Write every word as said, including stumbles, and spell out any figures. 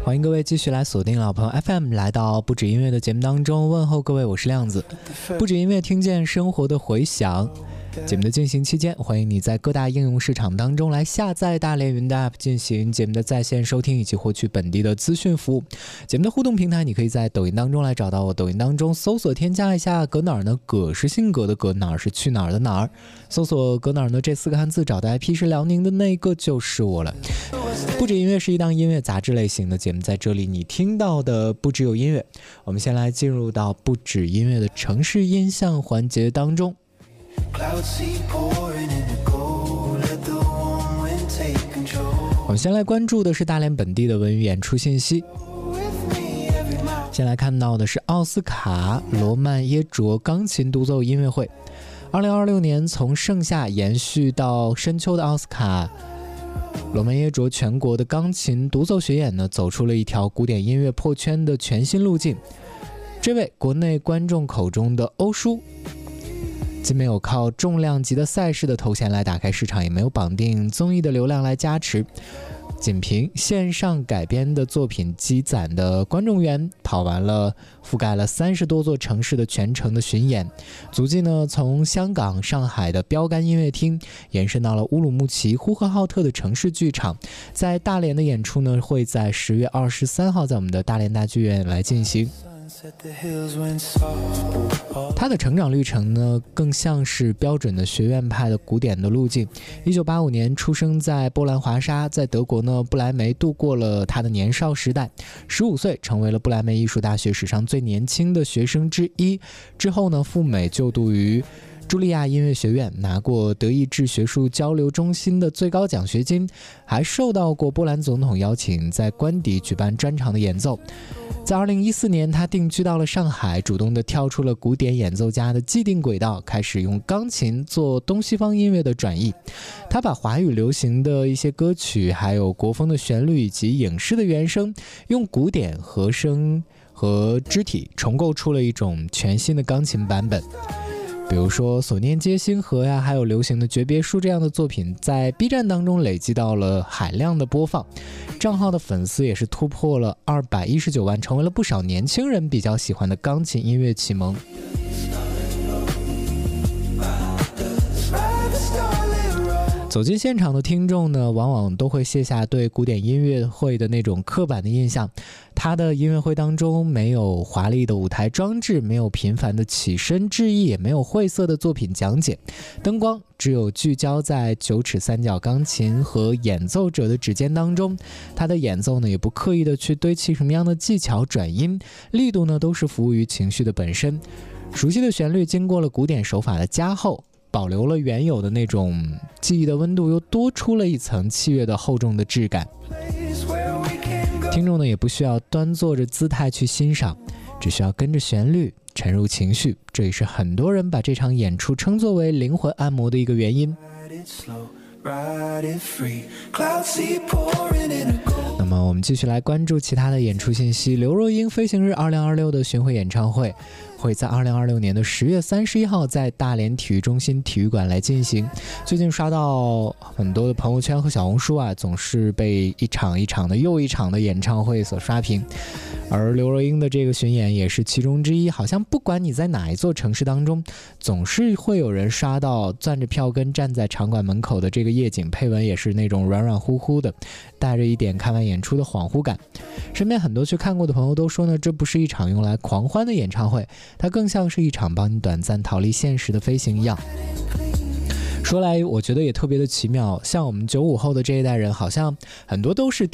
欢迎各位继续来锁定老朋友 F M， 来到不止音乐的节目当中，问候各位，我是亮子。不止音乐，听见生活的回响。节目的进行期间，欢迎你在各大应用市场当中来下载大连云的 App 进行节目的在线收听以及获取本地的资讯服务。节目的互动平台，你可以在抖音当中来找到我，抖音当中搜索添加一下搁哪儿呢？葛是性格的葛，哪儿是去哪儿的哪儿，搜索搁哪儿呢这四个汉字，找到 I P 是辽宁的那个就是我了。不止音乐是一档音乐杂志类型的节目，在这里你听到的不只有音乐。我们先来进入到不止音乐的城市音像环节当中。我们先来关注的是大连本地的文娱演出信息。先来看到的是奥斯卡罗曼耶卓钢琴独奏音乐会。二零二六年从盛夏延续到深秋的奥斯卡罗曼耶卓全国的钢琴独奏巡演呢，走出了一条古典音乐破圈的全新路径。这位国内观众口中的欧叔，既没有靠重量级的赛事的头衔来打开市场，也没有绑定综艺的流量来加持，仅凭线上改编的作品积攒的观众缘，跑完了覆盖了三十多座城市的全程的巡演，足迹呢从香港、上海的标杆音乐厅延伸到了乌鲁木齐、呼和浩特的城市剧场。在大连的演出呢，会在十月二十三号在我们的大连大剧院来进行。他的成长历程呢，更像是标准的学院派的古典的路径。一九八五年出生在波兰华沙，在德国呢不莱梅度过了他的年少时代。十五岁成为了不莱梅艺术大学史上最年轻的学生之一。之后呢，赴美就读于茱莉亚音乐学院，拿过德意志学术交流中心的最高奖学金，还受到过波兰总统邀请在官邸举办专场的演奏。在二零一四年，他定居到了上海，主动地跳出了古典演奏家的既定轨道，开始用钢琴做东西方音乐的转译。他把华语流行的一些歌曲，还有国风的旋律以及影视的原声，用古典和声和肢体重构出了一种全新的钢琴版本。比如说《所念皆星河》呀，还有流行的《诀别书》这样的作品，在 B 站当中累积到了海量的播放，账号的粉丝也是突破了二百一十九万，成为了不少年轻人比较喜欢的钢琴音乐启蒙。走进现场的听众呢，往往都会卸下对古典音乐会的那种刻板的印象。他的音乐会当中没有华丽的舞台装置，没有频繁的起身致意，也没有晦涩的作品讲解，灯光只有聚焦在九尺三角钢琴和演奏者的指尖当中。他的演奏呢，也不刻意的去堆砌什么样的技巧转音，力度呢都是服务于情绪的本身。熟悉的旋律经过了古典手法的加厚，保留了原有的那种记忆的温度，又多出了一层器乐的厚重的质感。听众呢也不需要端坐着姿态去欣赏，只需要跟着旋律沉入情绪，这也是很多人把这场演出称作为灵魂按摩的一个原因。那么我们继续来关注其他的演出信息。刘若英飞行日二零二六的巡回演唱会会在二零二六年的十月三十一号在大连体育中心体育馆来进行。最近刷到很多的朋友圈和小红书啊，总是被一场一场的又一场的演唱会所刷屏，而刘若英的这个巡演也是其中之一。好像不管你在哪一座城市当中，总是会有人刷到攥着票根站在场馆门口的这个夜景，配文也是那种软软乎乎的，带着一点看完演出的恍惚感。身边很多去看过的朋友都说呢，这不是一场用来狂欢的演唱会，它更像是一场帮你短暂逃离现实的飞行一样。说来我觉得也特别的奇妙，像我们九五后的这一代人，好像很多都是